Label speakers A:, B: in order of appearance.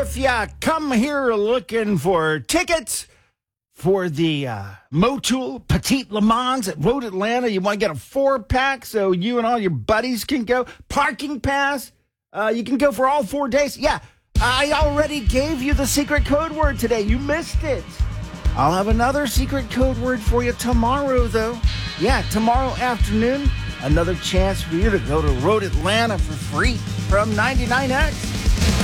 A: If you come here looking for tickets for the Motul Petite Le Mans at Road Atlanta, you want to get a 4-pack so you and all your buddies can go. Parking pass, you can go for all 4 days. Yeah, I already gave you the secret code word today. You missed it. I'll have another secret code word for you tomorrow, though. Yeah, tomorrow afternoon, another chance for you to go to Road Atlanta for free from 99X.